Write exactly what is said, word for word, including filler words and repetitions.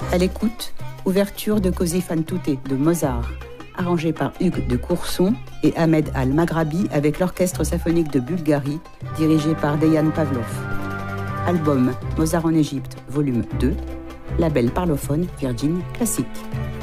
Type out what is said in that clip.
À l'écoute, ouverture de Così fan tutte de Mozart, arrangé par Hugues de Courson et Ahmed Al-Maghrabi avec l'Orchestre symphonique de Bulgarie, dirigé par Dejan Pavlov. Album Mozart en Égypte, volume deux, label parlophone Virgin Classic.